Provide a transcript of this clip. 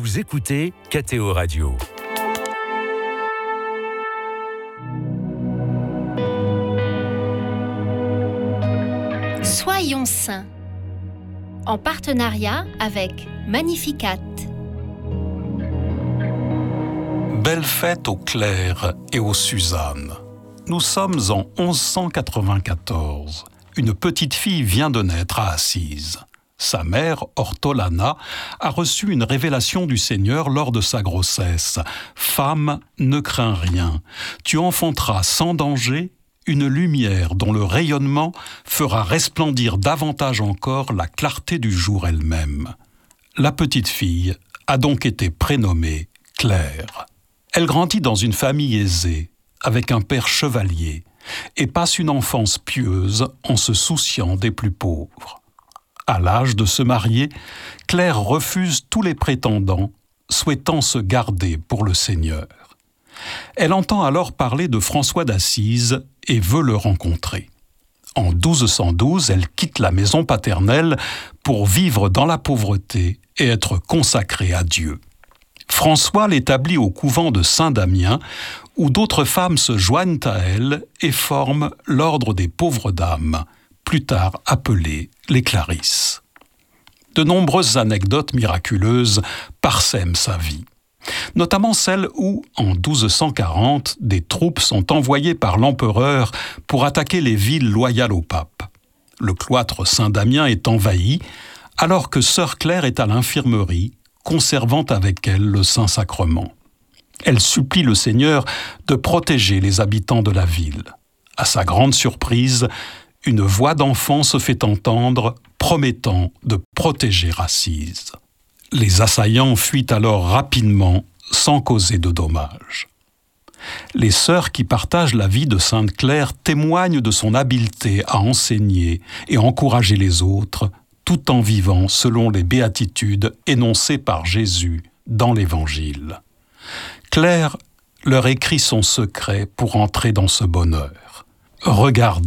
Vous écoutez KTO Radio. Soyons saints, en partenariat avec Magnificat. Belle fête aux Claire et aux Suzanne. Nous sommes en 1194. Une petite fille vient de naître à Assise. Sa mère, Ortolana, a reçu une révélation du Seigneur lors de sa grossesse. « Femme, ne crains rien. Tu enfanteras sans danger une lumière dont le rayonnement fera resplendir davantage encore la clarté du jour elle-même. » La petite fille a donc été prénommée Claire. Elle grandit dans une famille aisée, avec un père chevalier, et passe une enfance pieuse en se souciant des plus pauvres. À l'âge de se marier, Claire refuse tous les prétendants, souhaitant se garder pour le Seigneur. Elle entend alors parler de François d'Assise et veut le rencontrer. En 1212, elle quitte la maison paternelle pour vivre dans la pauvreté et être consacrée à Dieu. François l'établit au couvent de Saint-Damien, où d'autres femmes se joignent à elle et forment l'ordre des pauvres dames, plus tard appelées les Clarisses. De nombreuses anecdotes miraculeuses parsèment sa vie, notamment celle où, en 1240, des troupes sont envoyées par l'empereur pour attaquer les villes loyales au pape. Le cloître Saint-Damien est envahi, alors que sœur Claire est à l'infirmerie, conservant avec elle le Saint-Sacrement. Elle supplie le Seigneur de protéger les habitants de la ville. À sa grande surprise, une voix d'enfant se fait entendre, promettant de protéger Assise. Les assaillants fuient alors rapidement, sans causer de dommages. Les sœurs qui partagent la vie de Sainte Claire témoignent de son habileté à enseigner et encourager les autres, tout en vivant selon les béatitudes énoncées par Jésus dans l'Évangile. Claire leur écrit son secret pour entrer dans ce bonheur. Regardez